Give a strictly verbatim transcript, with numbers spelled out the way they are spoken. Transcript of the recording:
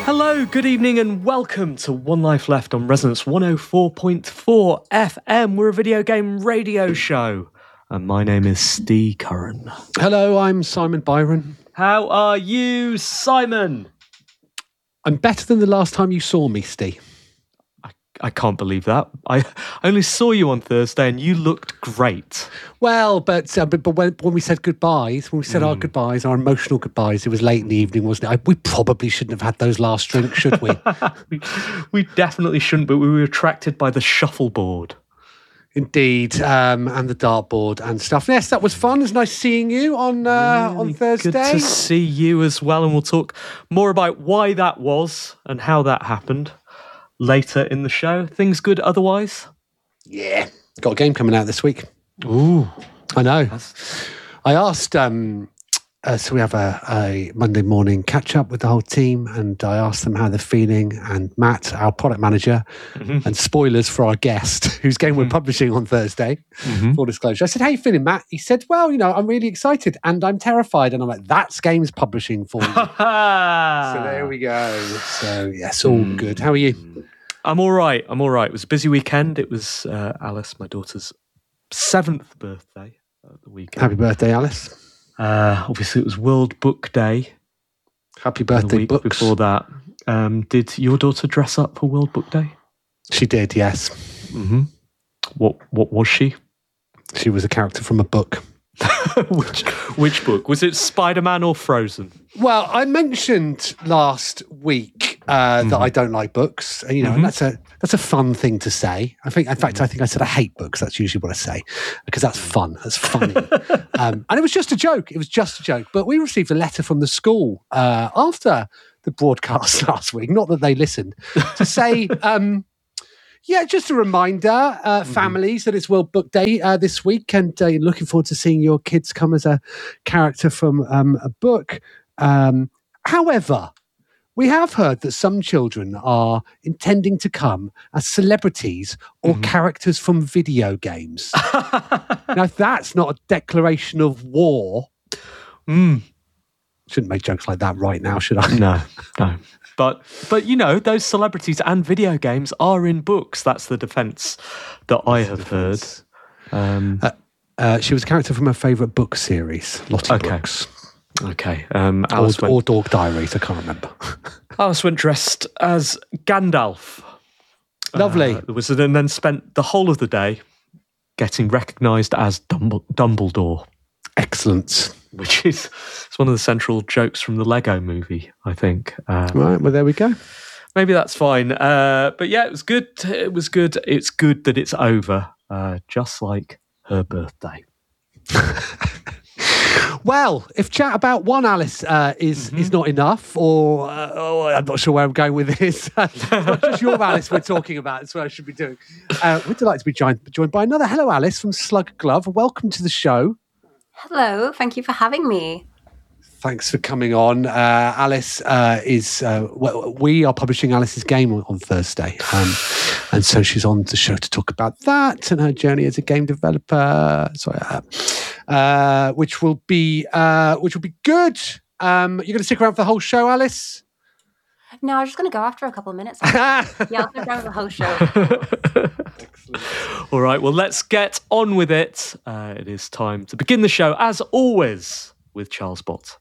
Hello, good evening and welcome to One Life Left on Resonance one oh four point four F M. We're a video game radio show and my name is Steve Curran. Hello, I'm Simon Byron. How are you, Simon? I'm better than the last time you saw me, Steve. I, I can't believe that. I only saw you on Thursday and you looked great. Well, but uh, but, but when, when we said goodbyes, when we said mm. our goodbyes, our emotional goodbyes, it was late in the evening, wasn't it? I, we probably shouldn't have had those last drinks, should we? we? We definitely shouldn't, but we were attracted by the shuffleboard. Indeed, um, and the dartboard and stuff. Yes, that was fun. It was nice seeing you on uh, really on Thursday. Good to see you as well, and we'll talk more about why that was and how that happened later in the show. Things good otherwise? Yeah, got a game coming out this week. Ooh, I know. That's... I asked. Um, uh, so we have a, a Monday morning catch up with the whole team, and I asked them how they're feeling. And Matt, our product manager, mm-hmm. and spoilers for our guest, whose game mm-hmm. we're publishing on Thursday, mm-hmm. full disclosure. I said, "How you feeling, Matt?" He said, "Well, you know, I'm really excited and I'm terrified." And I'm like, "That's games publishing for you." So there we go. So yes, all mm. good. How are you? I'm all right. I'm all right. It was a busy weekend. It was uh, Alice, my daughter's seventh birthday at the weekend. Happy birthday, Alice. Uh, obviously, it was World Book Day. Happy birthday, the week books. Before that, um, did your daughter dress up for World Book Day? She did, yes. Mm-hmm. What What was she? She was a character from a book. which Which book? Was it Spider-Man or Frozen? Well, I mentioned last week uh, mm. that I don't like books. You know, mm-hmm. and that's a that's a fun thing to say. I think, in fact, mm. I think I said I hate books. That's usually what I say because that's fun. That's funny. um, and it was just a joke. It was just a joke. But we received a letter from the school uh, after the broadcast last week. Not that they listened to say. Um, Yeah, just a reminder, uh, mm-hmm. families, that it's World Book Day uh, this week, and uh, looking forward to seeing your kids come as a character from um, a book. Um, however, we have heard that some children are intending to come as celebrities or mm-hmm. characters from video games. Now, if that's not a declaration of war, mm. shouldn't make jokes like that right now, should I? No, no. But, but you know, those celebrities and video games are in books. That's the defence that I have heard. Um, uh, uh, she was a character from her favourite book series, Lottie okay. Books. Okay. Um, Alice or, went, or Dog Diaries, I can't remember. Alice went dressed as Gandalf. Lovely. Uh, was, and then spent the whole of the day getting recognised as Dumbledore. Excellent. Which is it's one of the central jokes from the Lego movie, I think. Um, right, well, there we go. Maybe that's fine. Uh, but yeah, it was good. It was good. It's good that it's over, uh, just like her birthday. Well, if chat about one Alice uh, is mm-hmm. is not enough, or uh, oh, I'm not sure where I'm going with this. It's not just your Alice we're talking about. That's what I should be doing. Uh, we're delighted to be joined, joined by another. Hello, Alice from Slug Glove. Welcome to the show. Hello, thank you for having me. Thanks for coming on. Uh, Alice uh, is, uh, we are publishing Alice's game on, on Thursday. Um, and so she's on the show to talk about that and her journey as a game developer. Sorry, uh, uh, which will be, uh, which will be good. Um, you're going to stick around for the whole show, Alice? No, I was just going to go after a couple of minutes. Yeah, I'll stick around for the whole show. Excellent. All right, well, let's get on with it. Uh, it is time to begin the show, as always, with Charles Bott.